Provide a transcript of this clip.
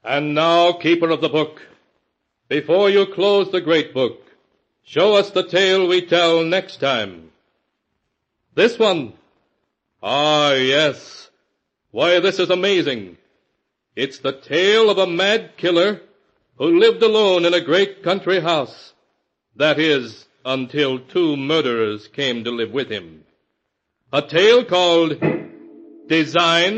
And now, keeper of the book, before you close the great book, show us the tale we tell next time. This one? Ah, yes. Why, this is amazing. It's the tale of a mad killer who lived alone in a great country house. That is, until two murderers came to live with him. A tale called Design